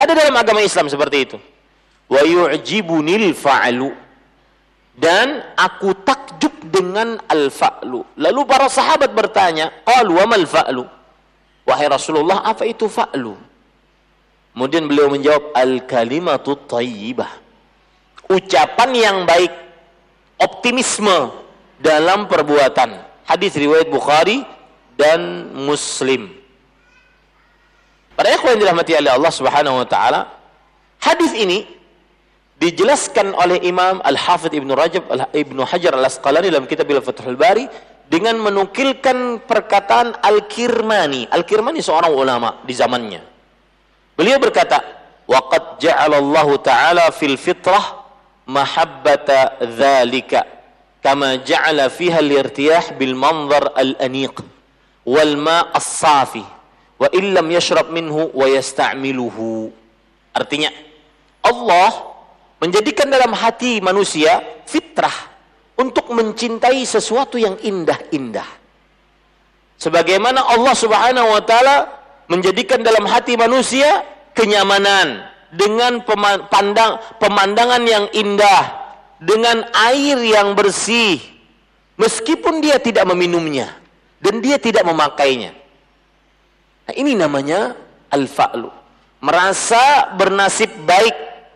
Ada dalam agama Islam seperti itu. Wa yu'jibunil fa'lu. Dan aku takjub dengan al-fa'lu. Lalu para sahabat bertanya, qalu wa mal fa'lu? Wahai Rasulullah, apa itu fa'lu? Kemudian beliau menjawab, al-kalimatu thayyibah. Ucapan yang baik, optimisme dalam perbuatan. Hadis riwayat Bukhari dan Muslim. Para ikhwan yang dirahmati oleh Allah Subhanahu wa taala, hadis ini dijelaskan oleh Imam Al-Hafidz Ibnu Hajar Al-Asqalani dalam kitab Fathul Bari dengan menukilkan perkataan Al-Kirmani. Al-Kirmani seorang ulama di zamannya. Beliau berkata, "Waqad ja'alallahu ta'ala fil fitrah mahabbata dzalika kama ja'ala fiha al-irtiyah bil manzar al-aniq wal ma' as-safi wa illam yashrab minhu wa yasta'miluhu." Artinya, Allah menjadikan dalam hati manusia fitrah untuk mencintai sesuatu yang indah-indah. Sebagaimana Allah Subhanahu wa taala menjadikan dalam hati manusia kenyamanan dengan pemandangan yang indah, dengan air yang bersih, meskipun dia tidak meminumnya dan dia tidak memakainya. Nah, ini namanya al-fa'lu. Merasa bernasib baik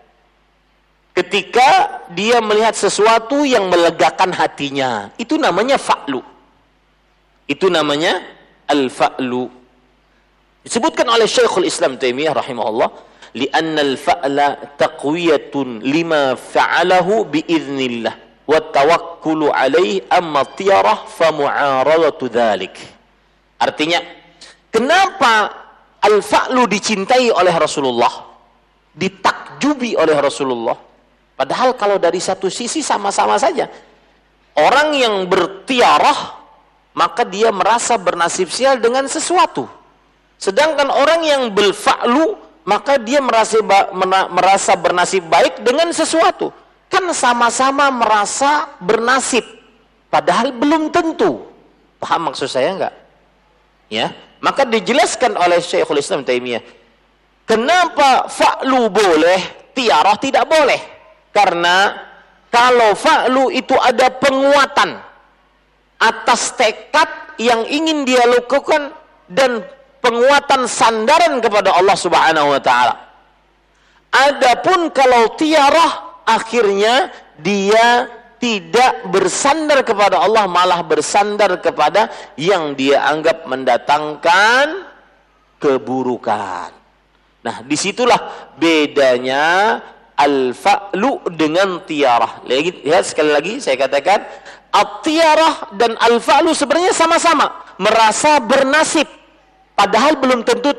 ketika dia melihat sesuatu yang melegakan hatinya. Itu namanya fa'lu. Itu namanya al-fa'lu. Disebutkan oleh Syekhul Islam Taimiyah rahimahullah, li'anna al-fa'la taqwiyatun lima fa'alahu bi'iznillah wa tawakkulu alaihi amma tiyarah fa mu'aradatu dhalik. Artinya, kenapa al-fa'lu dicintai oleh Rasulullah, ditakjubi oleh Rasulullah? Padahal kalau dari satu sisi sama-sama saja. Orang yang bertiarah, maka dia merasa bernasib sial dengan sesuatu. Sedangkan orang yang berfa'lu, maka dia merasa bernasib baik dengan sesuatu. Kan sama-sama merasa bernasib, padahal belum tentu. Paham maksud saya enggak? Ya, maka dijelaskan oleh Syekhul Islam Taimiyah, kenapa fa'lu boleh, tiarah tidak boleh? Karena kalau fa'lu itu ada penguatan atas tekad yang ingin dia lakukan dan penguatan sandaran kepada Allah Subhanahu wa taala. Adapun kalau tiarah, akhirnya dia tidak bersandar kepada Allah, malah bersandar kepada yang dia anggap mendatangkan keburukan. Nah, disitulah bedanya al-fa'lu dengan tiarah. Lihat sekali lagi saya katakan, at-tiarah dan al-fa'lu sebenarnya sama-sama merasa bernasib, padahal belum tentu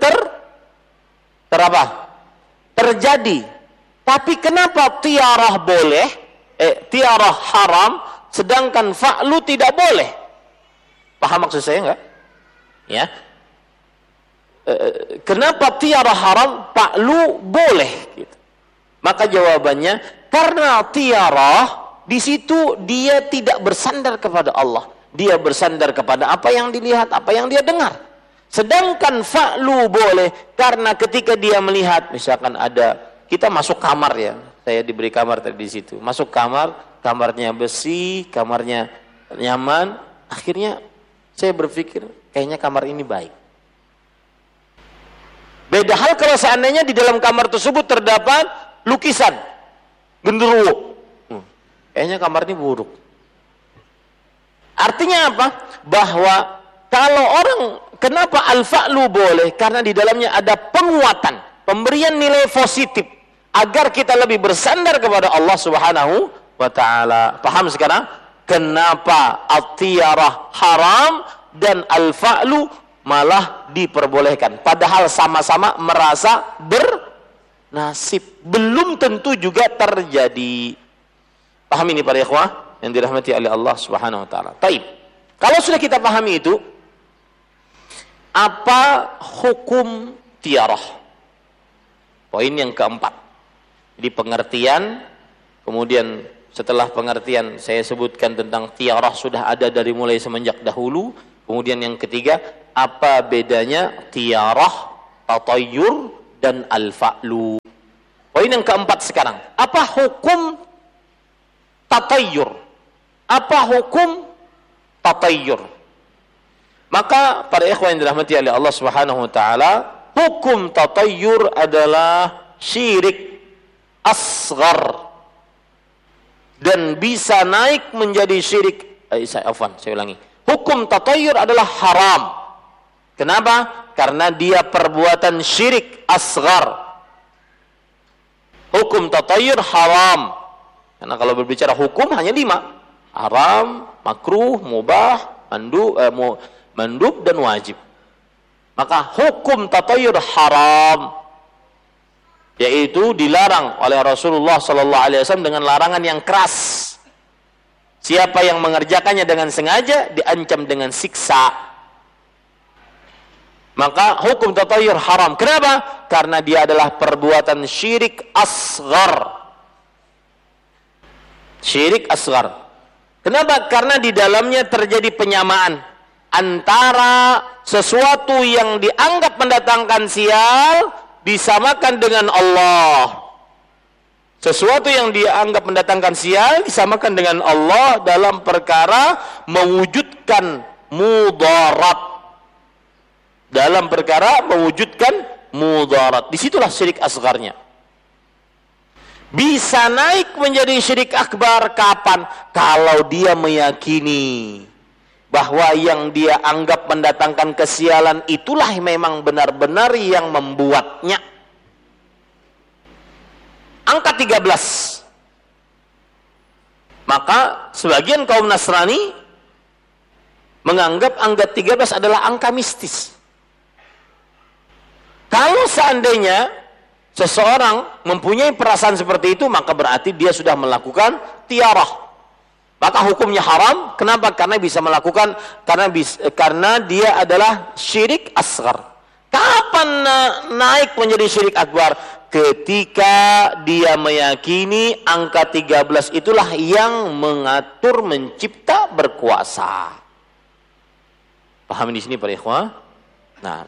terjadi. Tapi kenapa tiarah boleh, tiarah haram, sedangkan fa'lu tidak boleh? Paham maksud saya enggak? Ya. Kenapa tiarah haram, fa'lu boleh? Gitu. Maka jawabannya, karena tiarah di situ dia tidak bersandar kepada Allah, dia bersandar kepada apa yang dilihat, apa yang dia dengar. Sedangkan fa'lu boleh karena ketika dia melihat, misalkan ada, kita masuk kamar ya, saya diberi kamar tadi di situ, masuk kamar, kamarnya bersih, kamarnya nyaman, akhirnya saya berpikir kayaknya kamar ini baik. Beda hal kalau seandainya di dalam kamar tersebut terdapat lukisan genderuwo, kayaknya kamar ini buruk. Artinya apa? Bahwa kalau orang, kenapa al-fa'lu boleh? Karena di dalamnya ada penguatan, pemberian nilai positif agar kita lebih bersandar kepada Allah Subhanahu wa taala. Paham sekarang? Kenapa at-tiyarah haram dan al-fa'lu malah diperbolehkan? Padahal sama-sama merasa bernasib, belum tentu juga terjadi. Paham ini para ikhwah yang dirahmati oleh Allah Subhanahu wa taala. Baik. Kalau sudah kita pahami itu, apa hukum tiarah? Poin yang keempat. Jadi pengertian, kemudian setelah pengertian saya sebutkan tentang tiarah sudah ada dari mulai semenjak dahulu. Kemudian yang ketiga, apa bedanya tiarah, tatayyur dan al-fa'lu? Poin yang keempat sekarang. Apa hukum tatayyur? Apa hukum tatayyur? Maka para ikhwan yang dirahmati oleh Allah Subhanahu wa taala, hukum tatayyur adalah syirik asghar dan bisa naik menjadi syirik. Saya ulangi. Hukum tatayyur adalah haram. Kenapa? Karena dia perbuatan syirik asghar. Hukum tatayyur haram. Karena kalau berbicara hukum hanya 5. Haram, makruh, mubah, mandub dan wajib. Maka hukum tatayyur haram, yaitu dilarang oleh Rasulullah sallallahu alaihi wasallam dengan larangan yang keras. Siapa yang mengerjakannya dengan sengaja diancam dengan siksa. Maka hukum tatayyur haram. Kenapa? Karena dia adalah perbuatan syirik asghar. Syirik asghar. Kenapa? Karena di dalamnya terjadi penyamaan antara sesuatu yang dianggap mendatangkan sial disamakan dengan Allah. Sesuatu yang dianggap mendatangkan sial disamakan dengan Allah dalam perkara mewujudkan mudarat. Dalam perkara mewujudkan mudarat. Disitulah syirik asgharnya. Bisa naik menjadi syirik akbar kapan? Kalau dia meyakini bahwa yang dia anggap mendatangkan kesialan itulah memang benar-benar yang membuatnya. Angka 13. Maka sebagian kaum Nasrani menganggap angka 13 adalah angka mistis. Kalau seandainya seseorang mempunyai perasaan seperti itu, maka berarti dia sudah melakukan tiarah. Maka hukumnya haram. Kenapa? Karena bisa melakukan, karena dia adalah syirik asghar. Kapan naik menjadi syirik akbar? Ketika dia meyakini angka 13 itulah yang mengatur, mencipta, berkuasa. Pahami di sini para ikhwah? Nah,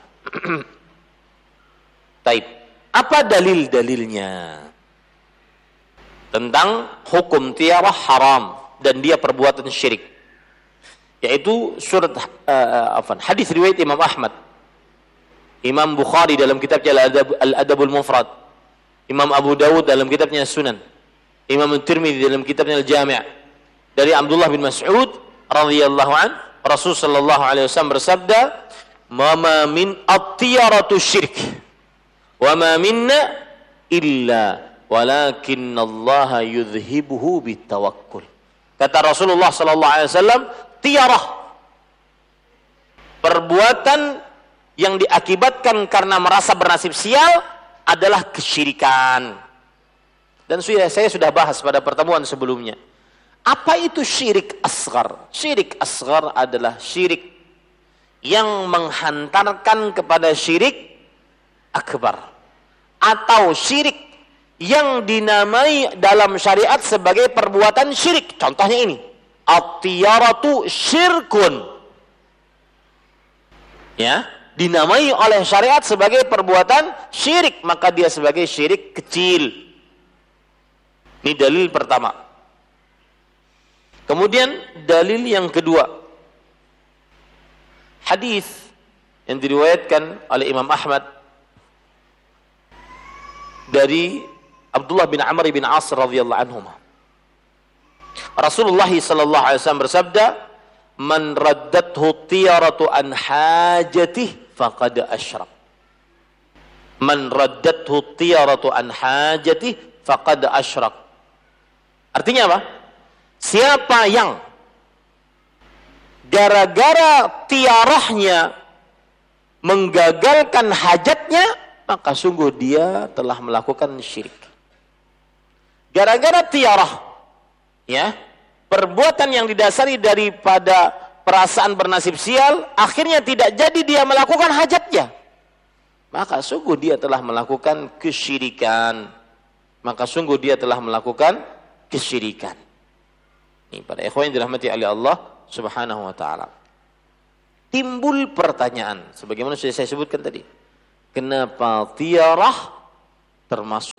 taib. Apa dalil-dalilnya tentang hukum tiarah haram dan dia perbuatan syirik? Yaitu surat hadis riwayat Imam Ahmad, Imam Bukhari dalam kitabnya Al-Adabul Mufrad, Imam Abu Dawud dalam kitabnya Sunan, Imam Tirmidzi dalam kitabnya Al-Jami' dari Abdullah bin Mas'ud radhiyallahu an, Rasul sallallahu alaihi wasallam bersabda, "Ma min at-tiyaratu syirk. Wa ma minna illa walakinallaha yudhibuhu bitawakkul." Kata Rasulullah sallallahu alaihi wasallam, tiarah, perbuatan yang diakibatkan karena merasa bernasib sial adalah kesyirikan. Dan saya sudah bahas pada pertemuan sebelumnya. Apa itu syirik asghar? Syirik asghar adalah syirik yang menghantarkan kepada syirik akbar, atau syirik yang dinamai dalam syariat sebagai perbuatan syirik. Contohnya ini, at-tiyaratu syirkun. Ya, dinamai oleh syariat sebagai perbuatan syirik, maka dia sebagai syirik kecil. Ini dalil pertama. Kemudian dalil yang kedua, hadis yang diriwayatkan oleh Imam Ahmad dari Abdullah bin Amr bin As radhiyallahu anhuma. Rasulullah sallallahu alaihi wasallam bersabda, "Man raddathu tiyaratu an hajatih faqad asyrak." Man raddathu tiyaratu an hajatih faqad asyrak. Artinya apa? Siapa yang gara-gara tiarahnya menggagalkan hajatnya, maka sungguh dia telah melakukan syirik. Gara-gara tiarah, ya, perbuatan yang didasari daripada perasaan bernasib sial, akhirnya tidak jadi dia melakukan hajatnya, maka sungguh dia telah melakukan kesyirikan. Maka sungguh dia telah melakukan kesyirikan. Ini pada ikhwan yang dirahmati oleh Allah Subhanahu wa taala. Timbul pertanyaan sebagaimana sudah saya sebutkan tadi. Kenapa tiarah termasuk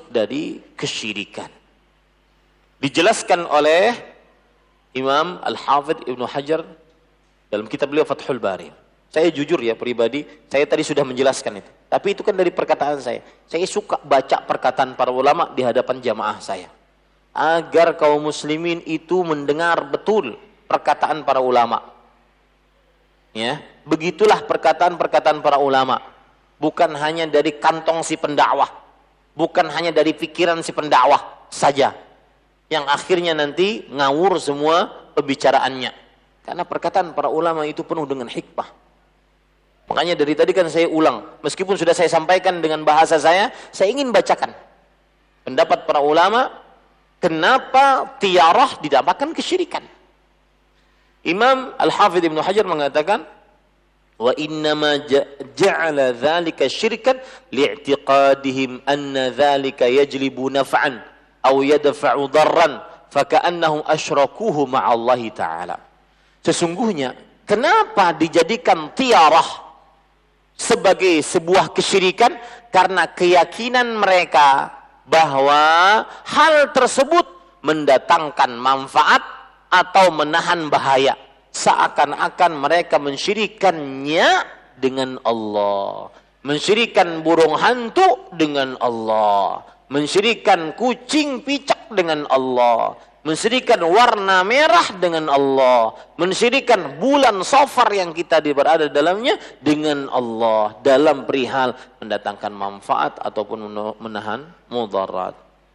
dari kesyirikan. Dijelaskan oleh Imam Al-Hafidh Ibnu Hajar dalam kitab beliau Fathul Bari. Saya jujur ya pribadi, saya tadi sudah menjelaskan itu. Tapi itu kan dari perkataan saya. Saya suka baca perkataan para ulama di hadapan jamaah saya. Agar kaum muslimin itu mendengar betul perkataan para ulama. Ya, begitulah perkataan-perkataan para ulama. Bukan hanya dari kantong si pendakwah. Bukan hanya dari pikiran si pendakwah saja. Yang akhirnya nanti ngawur semua pembicaraannya. Karena perkataan para ulama itu penuh dengan hikmah. Makanya dari tadi kan saya ulang. Meskipun sudah saya sampaikan dengan bahasa saya ingin bacakan pendapat para ulama. Kenapa tiarah dinamakan kesyirikan? Imam Al-Hafidh Ibnu Hajar mengatakan, wa innama ja'ala dzalika syirkan li'tiqadihim anna dzalika yajlibu naf'an aw yadfa'u darran faka'annahum asyrakuhu ma'allahi ta'ala. Sesungguhnya kenapa dijadikan tiarah sebagai sebuah kesyirikan? Karena keyakinan mereka bahwa hal tersebut mendatangkan manfaat atau menahan bahaya, seakan-akan mereka mensyirikannya dengan Allah, mensyirikan burung hantu dengan Allah, mensyirikan kucing picak dengan Allah, mensyirikan warna merah dengan Allah, mensyirikan bulan Safar yang kita berada dalamnya dengan Allah dalam perihal mendatangkan manfaat ataupun menahan mudarat.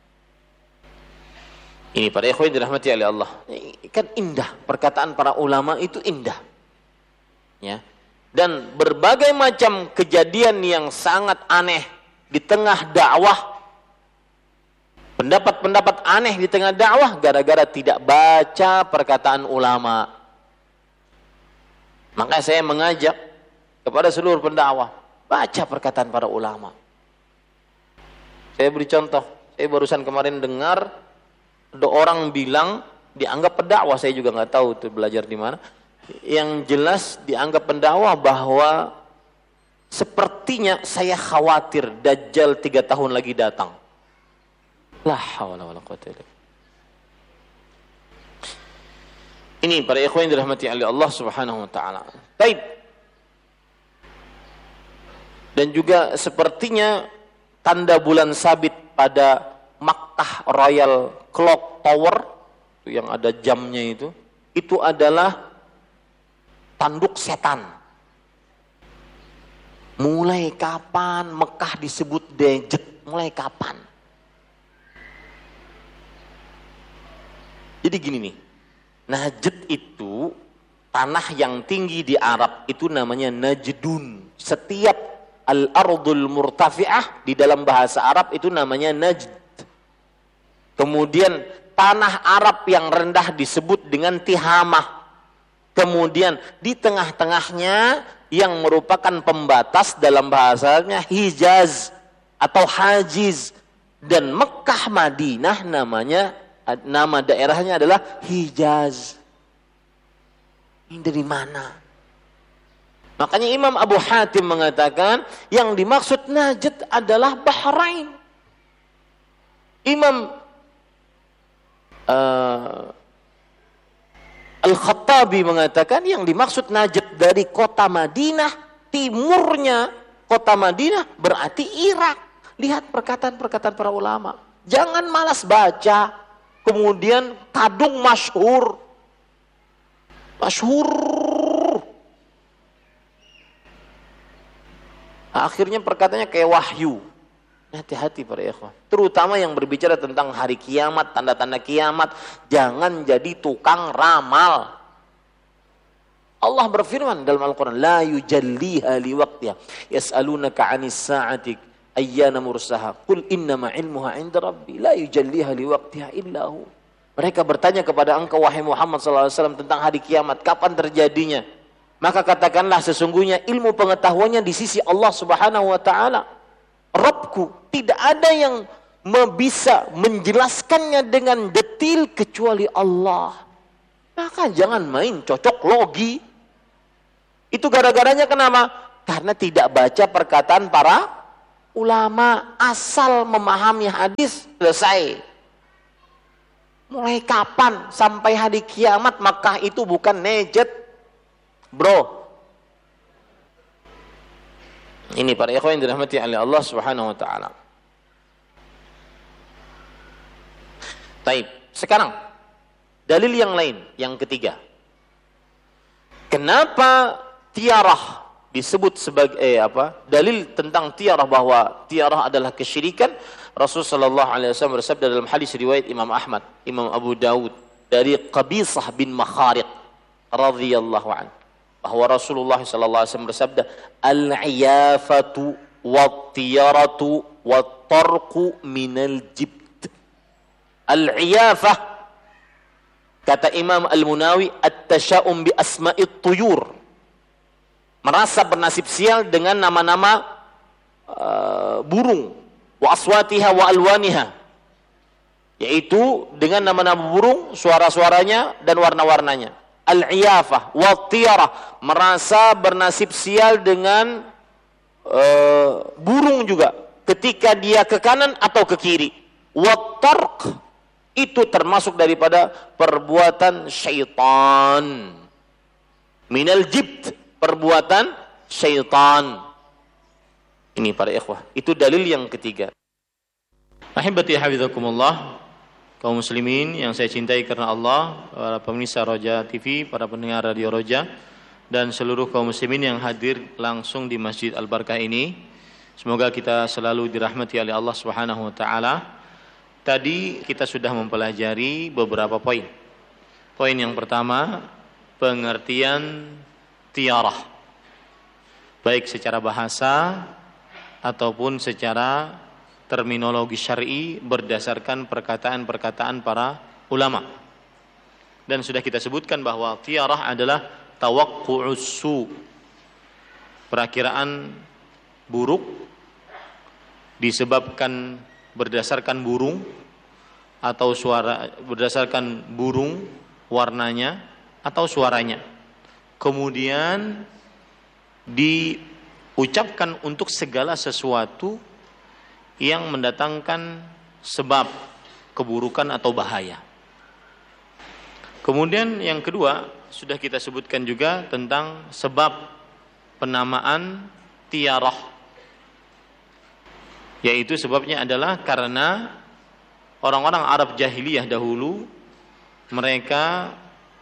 Ini para ikhwan dirahmati oleh Allah. Kan indah, perkataan para ulama itu indah. Ya. Dan berbagai macam kejadian yang sangat aneh di tengah dakwah, pendapat-pendapat aneh di tengah dakwah gara-gara tidak baca perkataan ulama. Maka saya mengajak kepada seluruh pendakwah, baca perkataan para ulama. Saya beri contoh, saya barusan kemarin dengar ada orang bilang dianggap pendakwah, saya juga nggak tahu itu belajar di mana. Yang jelas dianggap pendakwah bahwa sepertinya saya khawatir Dajjal 3 tahun lagi datang. La haula wala quwwata illa billah. Ini para ikhwan yang dirahmati oleh Allah Subhanahu wa taala. Baik. Dan juga sepertinya tanda bulan sabit pada Makkah Royal Clock Tower yang ada jamnya itu adalah tanduk setan. Mulai kapan Mekah disebut Dajjal? Mulai kapan? Jadi gini nih, Najd itu tanah yang tinggi di Arab, itu namanya Najdun. Setiap al-ardul murtafi'ah di dalam bahasa Arab itu namanya Najd. Kemudian tanah Arab yang rendah disebut dengan Tihamah. Kemudian di tengah-tengahnya yang merupakan pembatas dalam bahasanya Hijaz atau Hajiz. Dan Mekah Madinah nama daerahnya adalah Hijaz. Ini dari mana? Makanya Imam Abu Hatim mengatakan yang dimaksud Najd adalah Bahrain. Imam Al-Khattabi mengatakan yang dimaksud Najd dari kota Madinah, timurnya kota Madinah berarti Irak. Lihat perkataan-perkataan para ulama. Jangan malas baca. Kemudian kadung masyhur. Akhirnya perkataannya kayak wahyu. Hati-hati para ikhwan. Terutama yang berbicara tentang hari kiamat, tanda-tanda kiamat. Jangan jadi tukang ramal. Allah berfirman dalam Al-Quran, La yujalliha liwaqtiha, yas'alunaka 'anis sa'ati ayyana mursaha, qul innama ilmuha 'inda rabbi, la yujalliha liwaqtiha illa hu. Mereka bertanya kepada engkau wahai Muhammad SAW tentang hari kiamat, kapan terjadinya? Maka katakanlah sesungguhnya ilmu pengetahuannya di sisi Allah Subhanahu wa taala. Rabbku, tidak ada yang bisa menjelaskannya dengan detil kecuali Allah. Maka jangan main cocok logi. Itu gara-garanya kenapa? Karena tidak baca perkataan para ulama asal memahami hadis selesai. Mulai kapan sampai hari kiamat Makkah itu bukan Najd, bro. Ini para ikhwan yang dirahmati oleh Allah Subhanahu wa taala. Taib. Sekarang dalil yang lain, yang ketiga. Kenapa tiarah disebut sebagai dalil tentang tiarah, bahwa tiarah adalah kesyirikan? Rasulullah sallallahu alaihi wasallam bersabda dalam hadis riwayat Imam Ahmad, Imam Abu Daud dari Qabisah bin Makhariq radhiyallahu anhu, bahwa Rasulullah sallallahu alaihi wasallam bersabda, al-iyafatu wat-tiyaratu wat-tarqu minal jibt. Al-iyafah, kata Imam Al-Munawi, at-tasha'um bi asma'it tuyur, merasa bernasib sial dengan nama-nama burung, wa aswatiha wa alwaniha, yaitu dengan nama-nama burung, suara-suaranya dan warna-warnanya. Al-iyafah wa tiyarah, merasa bernasib sial dengan burung juga ketika dia ke kanan atau ke kiri. Wa tarq, itu termasuk daripada perbuatan syaitan. Minal jibt, perbuatan syaitan. Ini para ikhwah, itu dalil yang ketiga. Ahibati hafizakumullah, kaum muslimin yang saya cintai karena Allah, para pemirsa Roja TV, para pendengar Radio Roja, dan seluruh kaum muslimin yang hadir langsung di Masjid Al-Barkah ini. Semoga kita selalu dirahmati oleh Allah Subhanahu wa taala. Tadi kita sudah mempelajari beberapa poin. Poin yang pertama, pengertian tiarah, baik secara bahasa ataupun secara terminologi syar'i berdasarkan perkataan-perkataan para ulama. Dan sudah kita sebutkan bahwa tiarah adalah tawaqqu'us su, perakiraan buruk disebabkan berdasarkan burung atau suara, berdasarkan burung warnanya atau suaranya, kemudian diucapkan untuk segala sesuatu yang mendatangkan sebab keburukan atau bahaya. Kemudian yang kedua, sudah kita sebutkan juga tentang sebab penamaan tiarah, yaitu sebabnya adalah karena orang-orang Arab jahiliyah dahulu, mereka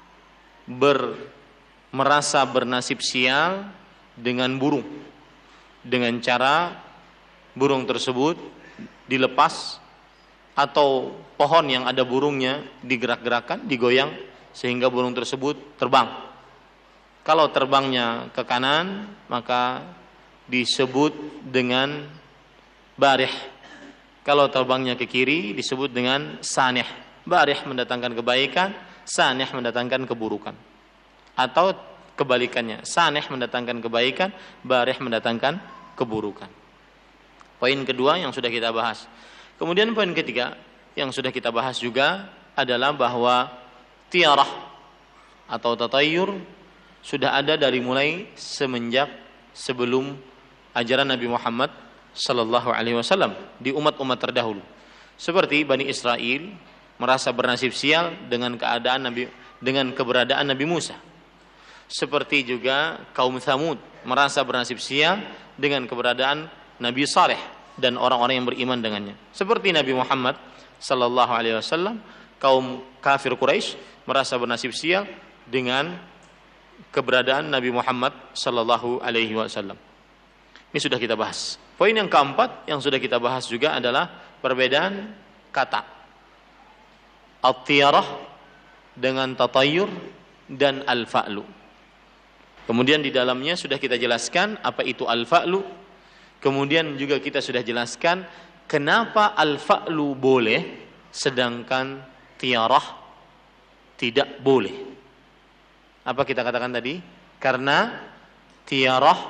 merasa bernasib sial dengan burung, dengan cara burung tersebut dilepas atau pohon yang ada burungnya digerak-gerakkan, digoyang sehingga burung tersebut terbang. Kalau terbangnya ke kanan maka disebut dengan barih. Kalau terbangnya ke kiri disebut dengan sanih. Barih mendatangkan kebaikan, sanih mendatangkan keburukan. Atau kebalikannya, sanih mendatangkan kebaikan, barih mendatangkan keburukan. Poin kedua yang sudah kita bahas. Kemudian poin ketiga yang sudah kita bahas juga adalah bahwa tiarah atau tatayyur sudah ada dari mulai semenjak sebelum ajaran Nabi Muhammad sallallahu alaihi wasallam di umat-umat terdahulu. Seperti Bani Israel merasa bernasib sial dengan keberadaan Nabi Musa. Seperti juga kaum Tsamud merasa bernasib sial dengan keberadaan Nabi Saleh dan orang-orang yang beriman dengannya. Seperti Nabi Muhammad sallallahu alaihi wasallam, kaum kafir Quraisy merasa bernasib sial dengan keberadaan Nabi Muhammad sallallahu alaihi wasallam. Ini sudah kita bahas. Poin yang keempat yang sudah kita bahas juga adalah perbedaan kata at-tiyarah dengan tatayyur dan al-fa'lu. Kemudian di dalamnya sudah kita jelaskan apa itu al-fa'lu. Kemudian juga kita sudah jelaskan kenapa al-fa'lu boleh sedangkan tiarah tidak boleh. Apa kita katakan tadi? Karena tiarah,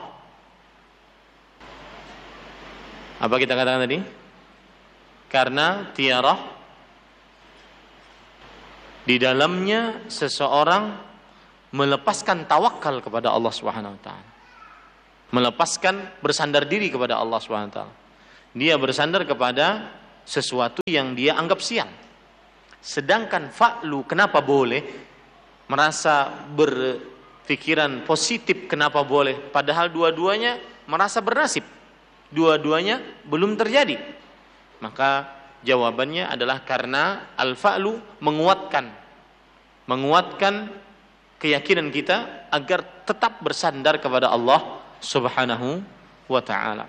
apa kita katakan tadi? Karena tiarah di dalamnya seseorang melepaskan tawakal kepada Allah Subhanahu wa taala. Melepaskan bersandar diri kepada Allah Subhanahu wa taala. Dia bersandar kepada sesuatu yang dia anggap sial. Sedangkan fa'lu kenapa boleh? Merasa berpikiran positif kenapa boleh? Padahal dua-duanya merasa bernasib. Dua-duanya belum terjadi. Maka jawabannya adalah karena al-fa'lu menguatkan keyakinan kita agar tetap bersandar kepada Allah Subhanahu wa ta'ala.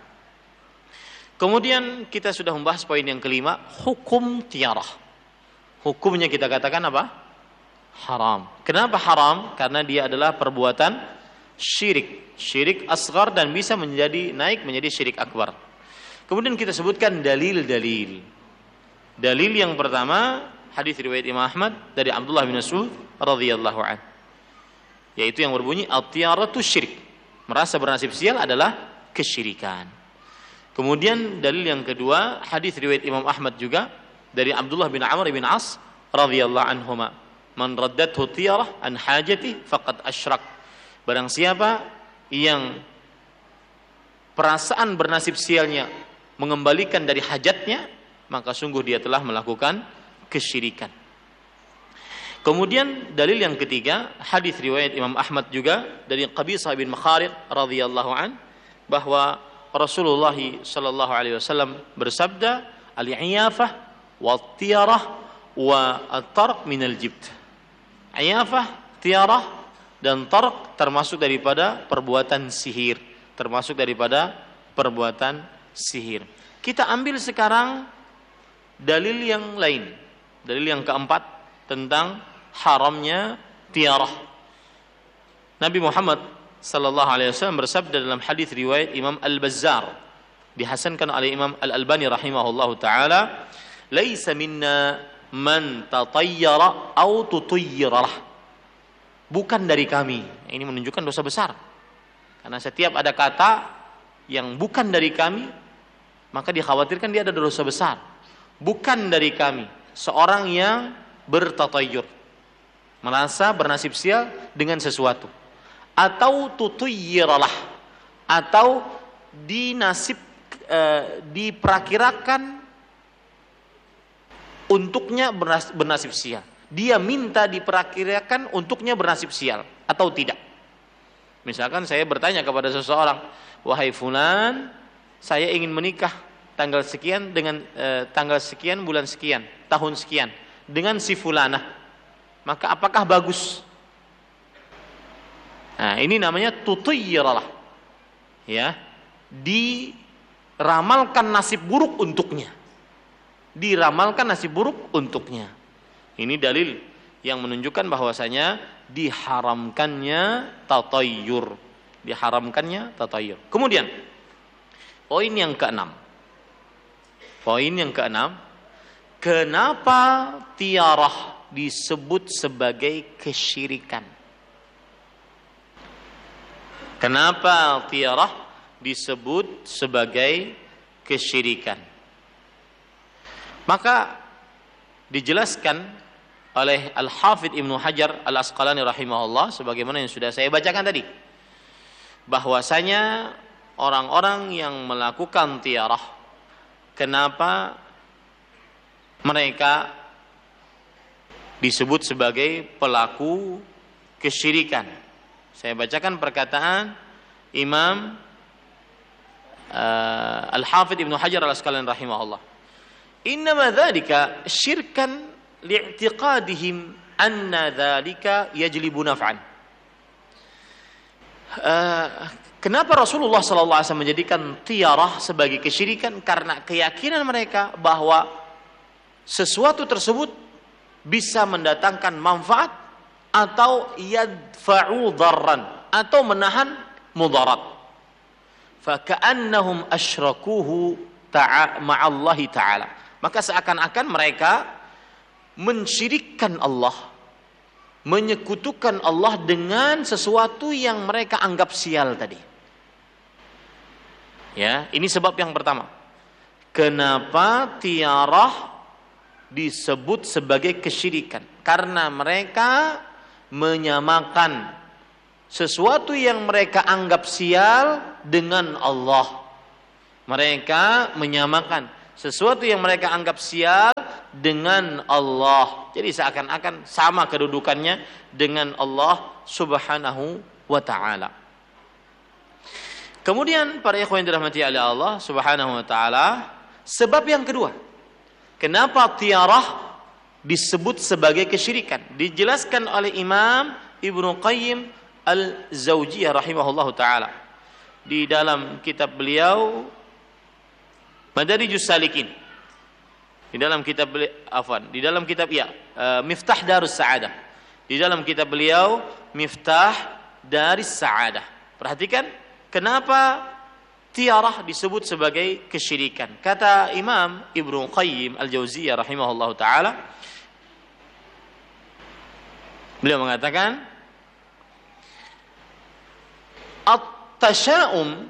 Kemudian kita sudah membahas poin yang kelima, hukum tiarah. Hukumnya kita katakan apa? Haram. Kenapa haram? Karena dia adalah perbuatan syirik. Syirik asghar dan bisa naik menjadi syirik akbar. Kemudian kita sebutkan dalil-dalil. Dalil yang pertama, hadis riwayat Imam Ahmad dari Abdullah bin Mas'ud radhiyallahu anhu. Yaitu yang berbunyi at-tiyaratu syirik. Merasa bernasib sial adalah kesyirikan. Kemudian dalil yang kedua, hadis riwayat Imam Ahmad juga dari Abdullah bin Amr bin As radhiyallahu anhuma, man raddathu tiyarah an hajati faqad asyrak. Barang siapa yang perasaan bernasib sialnya mengembalikan dari hajatnya, maka sungguh dia telah melakukan kesyirikan. Kemudian dalil yang ketiga, hadis riwayat Imam Ahmad juga dari Qabisah bin Makharid radhiyallahu an, bahwa Rasulullah sallallahu alaihi wasallam bersabda, al-iyafah wa tiyarah wa at-tarq min al-jibt. Iyafah, tiyarah dan tarq termasuk daripada perbuatan sihir, termasuk daripada perbuatan sihir. Kita ambil sekarang dalil yang lain. Dalil yang keempat tentang haramnya tiarah. Nabi Muhammad sallallahu alaihi wasallam bersabda dalam hadis riwayat Imam Al-Bazzar, dihasankan oleh Imam Al-Albani rahimahullahu taala, "Laisa minna man tatayyara aw tutayyara." Bukan dari kami. Ini menunjukkan dosa besar. Karena setiap ada kata yang bukan dari kami, maka dikhawatirkan dia ada dosa besar. Bukan dari kami seorang yang bertatayyur, merasa bernasib sial dengan sesuatu, atau tutuyyiralah, atau diperakirakan untuknya bernasib sial. Dia minta diperakirakan untuknya bernasib sial atau tidak. Misalkan saya bertanya kepada seseorang, wahai fulan, saya ingin menikah tanggal sekian dengan tanggal sekian bulan sekian tahun sekian dengan si fulanah, maka apakah bagus? Nah, ini namanya tutuyyiralah, ya, diramalkan nasib buruk untuknya, diramalkan nasib buruk untuknya. Ini dalil yang menunjukkan bahwasanya diharamkannya tatayyur, diharamkannya tatayyur. Kemudian poin yang keenam, kenapa tiarah disebut sebagai kesyirikan? Kenapa tiarah disebut sebagai kesyirikan? Maka dijelaskan oleh Al-Hafidh Ibnu Hajar Al-Asqalani rahimahullah, sebagaimana yang sudah saya bacakan tadi, bahwasanya orang-orang yang melakukan tiarah, kenapa mereka disebut sebagai pelaku kesyirikan? Saya bacakan perkataan Imam Al-Hafidh Ibnu Hajar Al-Asqalani rahimahullah. Innama dzalika syirkan li'tiqadihim anna dzalika yajlibu naf'an. Kenapa Rasulullah SAW menjadikan tiarah sebagai kesyirikan? Karena keyakinan mereka bahwa sesuatu tersebut bisa mendatangkan manfaat atau yadfa'u dharran, atau menahan mudarat. Faka'annahum asyrakuhu ma'allahi ta'ala. Maka seakan-akan mereka mensyirikkan Allah, menyekutukan Allah dengan sesuatu yang mereka anggap sial tadi. Ya, ini sebab yang pertama. Kenapa tiarah disebut sebagai kesyirikan? Karena mereka menyamakan sesuatu yang mereka anggap sial dengan Allah. Mereka menyamakan sesuatu yang mereka anggap sial dengan Allah. Jadi seakan-akan sama kedudukannya dengan Allah Subhanahu wa ta'ala. Kemudian para ikhwan yang dirahmati oleh Allah Subhanahu wa ta'ala, sebab yang kedua, kenapa tiarah disebut sebagai kesyirikan, dijelaskan oleh Imam Ibnu Qayyim Al-Zawjiyah rahimahullahu ta'ala di dalam kitab beliau Madarijus Salikin, di dalam kitab Miftah Darus Sa'adah, di dalam kitab beliau Miftah Darus Sa'adah. Perhatikan kenapa tiarah disebut sebagai kesyirikan. Kata Imam Ibnu Qayyim Al-Jauziyah rahimahullahu taala, beliau mengatakan at-tasya'um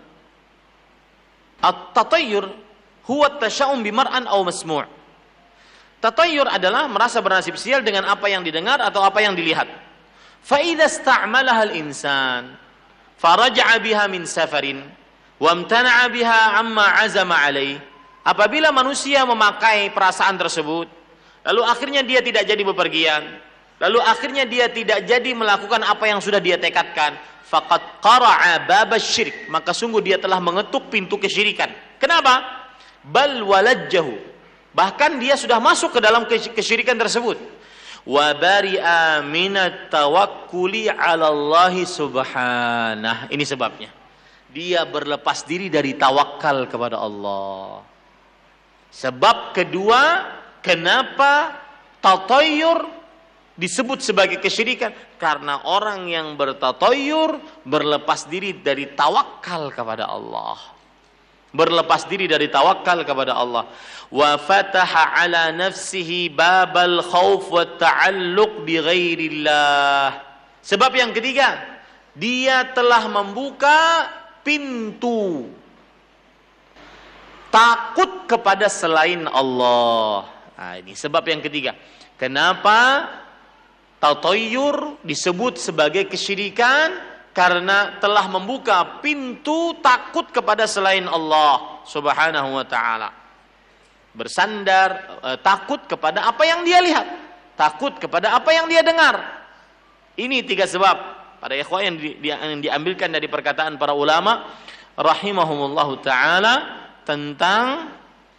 at-tatayyur huwa at-tasya'um bimar'an aw masmu'. Tatayyur adalah merasa bernasib sial dengan apa yang didengar atau apa yang dilihat. Fa idza ista'malaha al-insan faraja'a biha min safarin wa amtana'a biha amma 'azama 'alaih. Apabila manusia memakai perasaan tersebut, lalu akhirnya dia tidak jadi bepergian, lalu akhirnya dia tidak jadi melakukan apa yang sudah dia tekadkan, faqad qara'a babasy syirik, maka sungguh dia telah mengetuk pintu kesyirikan. Kenapa? Bal walajjahu, bahkan dia sudah masuk ke dalam kesyirikan tersebut. Wa bari'a minat tawakkuli 'ala Allah subhanahu. Ini sebabnya dia berlepas diri dari tawakal kepada Allah. Sebab kedua, kenapa tatayyur disebut sebagai kesyirikan? Karena orang yang bertatayyur berlepas diri dari tawakal kepada Allah. Berlepas diri dari tawakal kepada Allah. Wa fataha ala nafsihi babal khauf wa ta'alluq bi ghairillah. Sebab yang ketiga, dia telah membuka pintu takut kepada selain Allah. Nah, ini sebab yang ketiga. Kenapa tatayyur disebut sebagai kesyirikan? Karena telah membuka pintu takut kepada selain Allah Subhanahu wa ta'ala. Bersandar, takut kepada apa yang dia lihat, takut kepada apa yang dia dengar. Ini tiga sebab pada ikhwan yang diambilkan dari perkataan para ulama rahimahumullahu ta'ala tentang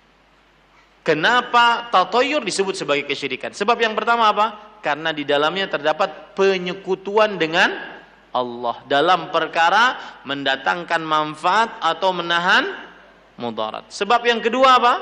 kenapa tatayyur disebut sebagai kesyirikan. Sebab yang pertama apa? Karena di dalamnya terdapat penyekutuan dengan Allah dalam perkara mendatangkan manfaat atau menahan mudarat. Sebab yang kedua apa?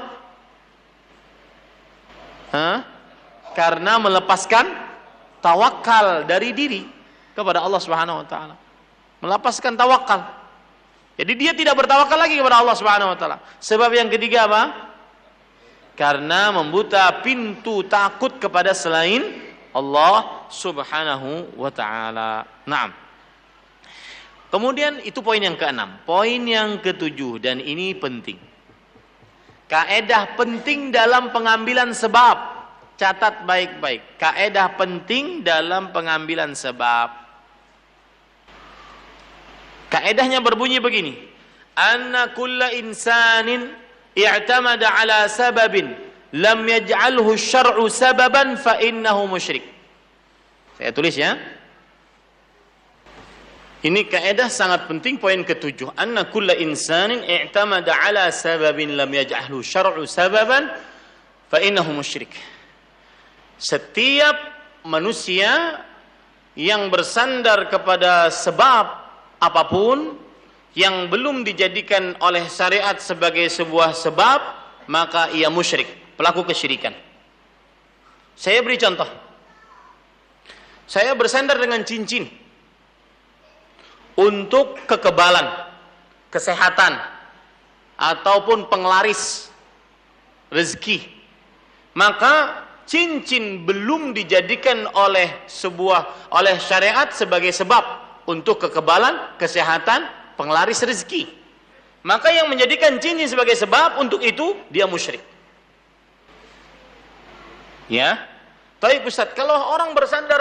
Karena melepaskan tawakal dari diri kepada Allah Subhanahu wa taala. Melepaskan tawakal. Jadi dia tidak bertawakal lagi kepada Allah Subhanahu wa taala. Sebab yang ketiga apa? Karena membuka pintu takut kepada selain Allah Subhanahu wa taala. Naam. Kemudian itu poin yang ke-6. Poin yang ke-7, dan ini penting. Kaedah penting dalam pengambilan sebab. Catat baik-baik. Kaedah penting dalam pengambilan sebab. Kaedahnya berbunyi begini. Anna kulla insanin i'tamada ala sababin lam yaj'alhu syar'u sababan fa innahu musyrik. Saya tulis ya. Ini kaidah sangat penting, poin ke-7. Anna kulla insanin i'tamada ala sababin lam yaj'alhu syar'u sababan fa innahu musyrik. Setiap manusia yang bersandar kepada sebab apapun yang belum dijadikan oleh syariat sebagai sebuah sebab, maka ia musyrik, pelaku kesyirikan. Saya beri contoh. Saya bersandar dengan cincin untuk kekebalan, kesehatan, ataupun penglaris rezeki, maka cincin belum dijadikan oleh syariat sebagai sebab untuk kekebalan, kesehatan, penglaris rezeki. Maka yang menjadikan cincin sebagai sebab untuk itu dia musyrik. Ya, tapi Ustaz, kalau orang bersandar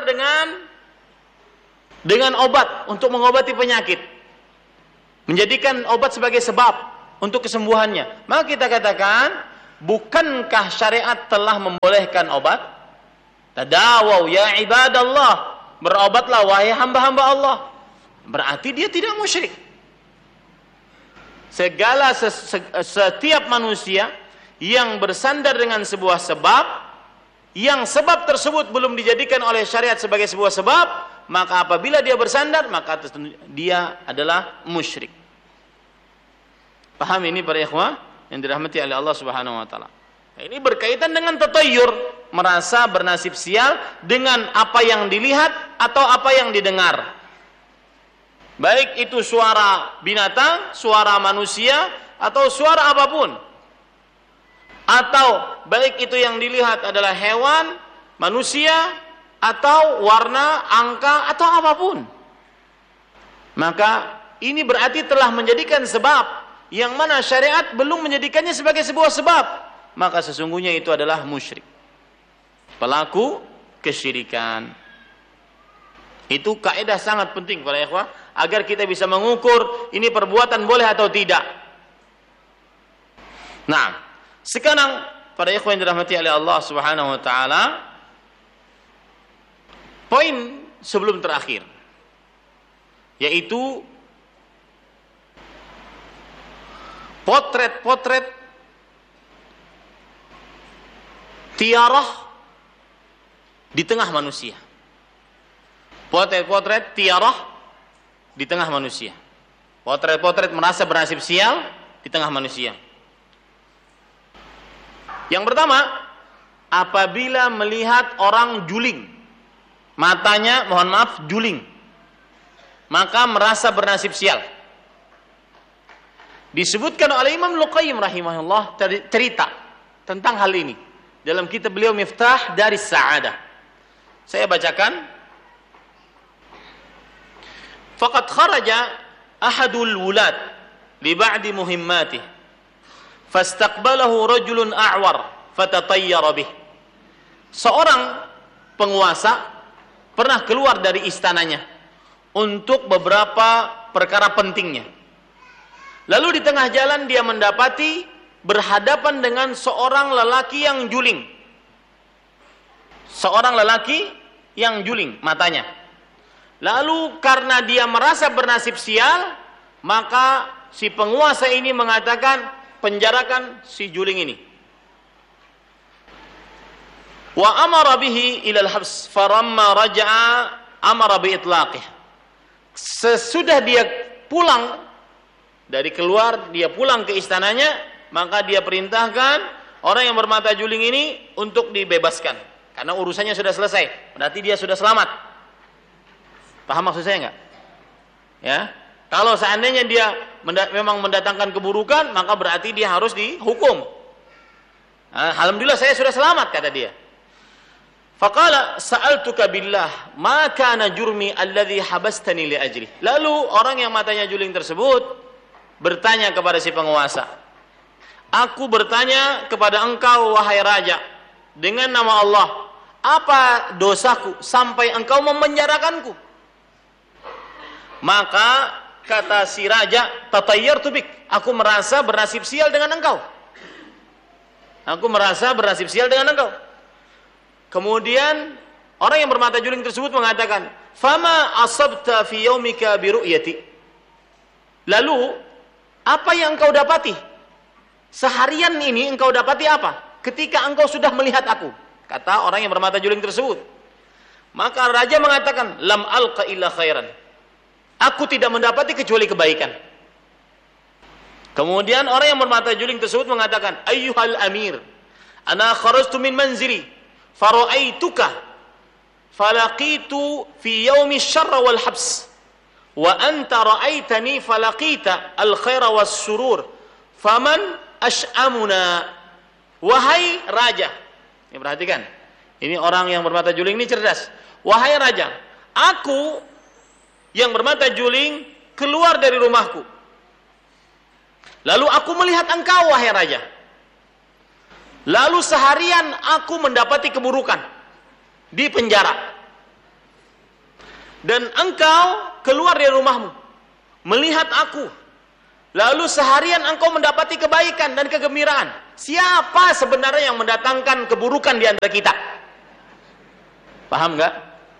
dengan obat untuk mengobati penyakit, menjadikan obat sebagai sebab, untuk kesembuhannya. Maka kita katakan, bukankah syariat telah membolehkan obat? Tadawaw ya ibadallah, berobatlah wahai hamba-hamba Allah. Berarti dia tidak musyrik. Setiap manusia yang bersandar dengan sebuah sebab, yang sebab tersebut belum dijadikan oleh syariat sebagai sebuah sebab, maka apabila dia bersandar, maka dia adalah musyrik. Paham ini para ikhwah yang dirahmati oleh Allah Subhanahu wa taala. Ini berkaitan dengan tatayyur, merasa bernasib sial dengan apa yang dilihat atau apa yang didengar. Baik itu suara binatang, suara manusia, atau suara apapun. Atau baik itu yang dilihat adalah hewan, manusia, atau warna, angka, atau apapun. Maka ini berarti telah menjadikan sebab yang mana syariat belum menjadikannya sebagai sebuah sebab. Maka sesungguhnya itu adalah musyrik, pelaku kesyirikan. Itu kaidah sangat penting para ikhwah, agar kita bisa mengukur ini perbuatan boleh atau tidak. Nah, sekarang para ikhwah yang dirahmati oleh Allah Subhanahu wa taala, poin sebelum terakhir, yaitu potret-potret tiarah di tengah manusia. Potret-potret tiarah di tengah manusia. Potret-potret merasa bernasib sial di tengah manusia. Yang pertama, apabila melihat orang juling, matanya, mohon maaf, juling, maka merasa bernasib sial. Disebutkan oleh Imam Luqayyim rahimahullah cerita tentang hal ini dalam kitab beliau Miftah Daris Sa'adah. Saya bacakan. Faqad kharaja ahadul wulad li ba'di muhimmatih fastaqbalahu rajulun a'war fatatayyara bih. Seorang penguasa pernah keluar dari istananya untuk beberapa perkara pentingnya. Lalu di tengah jalan dia mendapati berhadapan dengan seorang lelaki yang juling. Seorang lelaki yang juling matanya. Lalu karena dia merasa bernasib sial, maka si penguasa ini mengatakan, penjarakan si juling ini. Wa amara bihi ila al-habs faramma raja'a amara bi itlaqih. Sesudah dia pulang dari keluar, dia pulang ke istananya, maka dia perintahkan orang yang bermata juling ini untuk dibebaskan karena urusannya sudah selesai. Berarti dia sudah selamat. Paham maksud saya enggak? Ya. Kalau seandainya dia memang mendatangkan keburukan, maka berarti dia harus dihukum. Alhamdulillah saya sudah selamat, kata dia. Faqala sa'altuka billah ma kana jurmi alladhi habastani li ajli. Lalu orang yang matanya juling tersebut bertanya kepada si penguasa, aku bertanya kepada engkau wahai raja dengan nama Allah, apa dosaku sampai engkau memenjarakanku? Maka kata si raja, tatayyartu bik, aku merasa bernasib sial dengan engkau. Aku merasa bernasib sial dengan engkau. Kemudian orang yang bermata juling tersebut mengatakan, fama asabta fi yaumika bi ru'yati. Lalu apa yang engkau dapati? Seharian ini engkau dapati apa? Ketika engkau sudah melihat aku, kata orang yang bermata juling tersebut. Maka raja mengatakan, lam alqa illa khairan. Aku tidak mendapati kecuali kebaikan. Kemudian orang yang bermata juling tersebut mengatakan, ayyuhal amir, ana kharajtu min manzili fara'aituka falaqitu fi yaumi syarra wal habs wa anta ra'aitani falaqita al khaira was surur faman ash'amuna. Wahai raja, ini perhatikan, ini orang yang bermata juling ini cerdas. Wahai raja, aku yang bermata juling keluar dari rumahku, lalu aku melihat engkau wahai raja, lalu seharian aku mendapati keburukan di penjara, dan engkau keluar dari rumahmu melihat aku, lalu seharian engkau mendapati kebaikan dan kegembiraan. Siapa sebenarnya yang mendatangkan keburukan di antara kita? Paham nggak?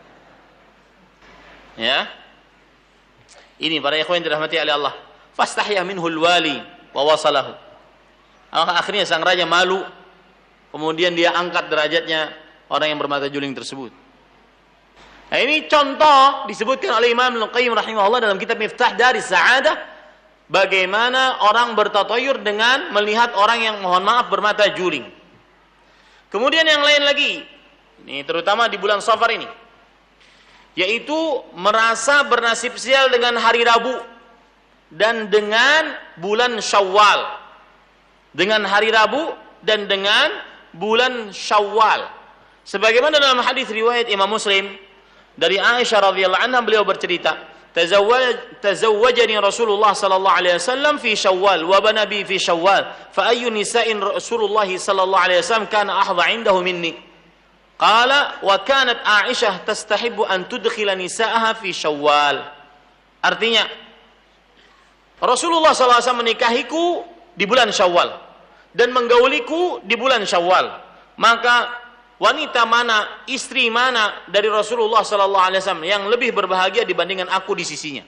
Ya. Ini para ikhwan yang dirahmati oleh Allah. Fastahya minhul wali wa wasalahu. Akhirnya sang raja malu, kemudian dia angkat derajatnya orang yang bermata juling tersebut. Nah, ini contoh disebutkan oleh Imam Al-Qayyim rahimahullah dalam kitab Miftah Daris Sa'adah, bagaimana orang bertatayur dengan melihat orang yang mohon maaf bermata juling. Kemudian yang lain lagi, ini terutama di bulan Safar ini, yaitu merasa bernasib sial dengan hari Rabu dan dengan bulan Syawal. Dengan hari Rabu dan dengan bulan Syawal. Sebagaimana dalam hadis riwayat Imam Muslim dari Aisyah radhiyallahu anha, beliau bercerita, tazawwajani Rasulullah sallallahu alaihi wasallam fi Syawal wa bana bi fi Syawal, fa ayyu nisa'in Rasulullah sallallahu alaihi wasallam kana ahdha 'indahu minni. Qala wa kanat Aisyah tastahibbu an tudkhila nisa'aha fi Syawal. Artinya, Rasulullah sallallahu alaihi wasallam menikahiku di bulan Syawal dan menggauliku di bulan Syawal. Maka wanita mana, istri mana dari Rasulullah sallallahu alaihi wasallam yang lebih berbahagia dibandingkan aku di sisinya?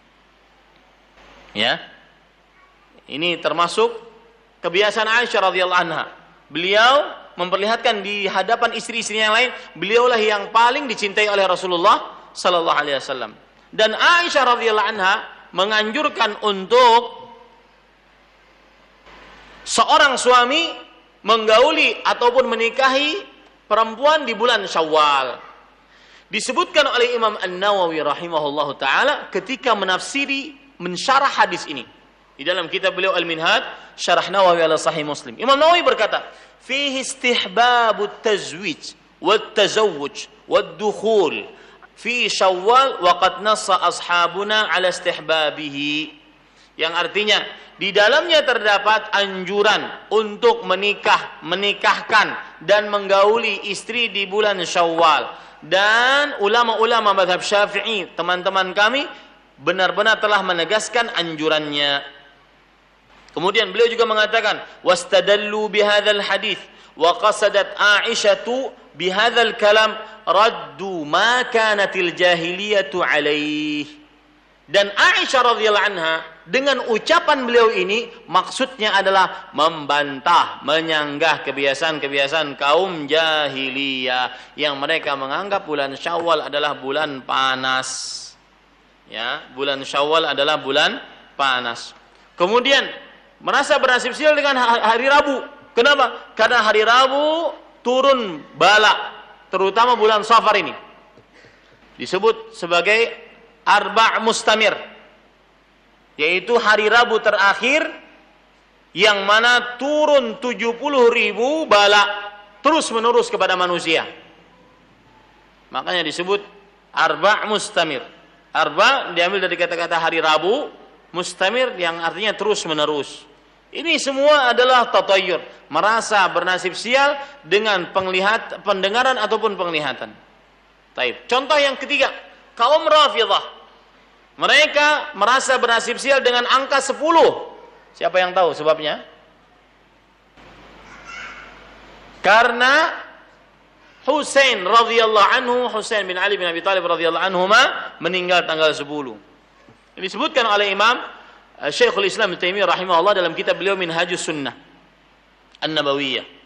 Ya. Ini termasuk kebiasaan Aisyah radhiyallahu anha. Beliau memperlihatkan di hadapan istri-istri yang lain, beliaulah yang paling dicintai oleh Rasulullah sallallahu alaihi wasallam. Dan Aisyah radhiyallahu anha menganjurkan untuk seorang suami menggauli ataupun menikahi perempuan di bulan Syawal. Disebutkan oleh Imam An-Nawawi rahimahullahu taala ketika mensyarah hadis ini di dalam kitab beliau Al-Minhaj Syarah Nawawi ala Sahih Muslim. Imam Nawawi berkata, fihi istihbabut tazwij wat tazawwuj wad dukhul fi Syawal wa qad nassa ashabuna ala istihbabihi. Yang artinya di dalamnya terdapat anjuran untuk menikahkan dan menggauli istri di bulan Syawal. Dan ulama-ulama mazhab Syafi'i, teman-teman kami, benar-benar telah menegaskan anjurannya. Kemudian beliau juga mengatakan, wastadallu bihadzal hadits wa qasadat Aisyatu bihadzal kalam raddu ma kanatil jahiliyatu alaih. Dan Aisyah radhiyallahu anha dengan ucapan beliau ini maksudnya adalah membantah, menyanggah kebiasaan-kebiasaan kaum jahiliyah yang mereka menganggap bulan Syawal adalah bulan panas. Ya, bulan Syawal adalah bulan panas. Kemudian merasa bernasib sial dengan hari Rabu. Kenapa? Karena hari Rabu turun bala, terutama bulan Safar ini. Disebut sebagai Arba' Mustamir, yaitu hari Rabu terakhir yang mana turun 70.000 bala terus menerus kepada manusia. Makanya disebut Arba' Mustamir. Arba' diambil dari kata-kata hari Rabu, Mustamir yang artinya terus menerus. Ini semua adalah tatayur, merasa bernasib sial dengan pendengaran ataupun penglihatan. Taib. Contoh yang ketiga, kaum Rafidhah. Mereka merasa bernasib sial dengan angka 10. Siapa yang tahu sebabnya? Karena Husain radhiyallahu anhu, Husain bin Ali bin Abi Thalib radhiyallahu anhuma meninggal tanggal 10. Ini disebutkan oleh Imam Syekhul Islam Ibnu Taimiyah rahimahullah dalam kitab beliau Minhajus Sunnah An-Nabawiyah.